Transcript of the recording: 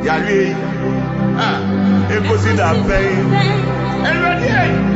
Yari, ah, it goes in that pain. And ready.